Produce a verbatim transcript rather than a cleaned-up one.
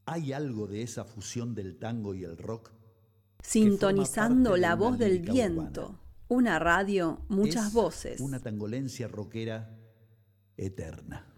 Hay algo de esa fusión del tango y el rock. Sintonizando la voz del viento, urbana. una radio, muchas Es voces. una tangolencia rockera eterna.